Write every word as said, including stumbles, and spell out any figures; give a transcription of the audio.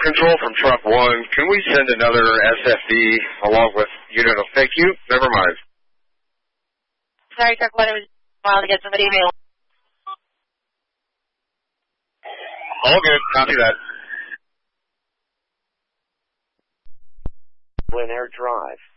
control from truck one. Can we send another S F D along with unit of thank you? Never mind. Sorry, truck one. It was a while to get somebody available. All good. Copy that. Glen Air Drive.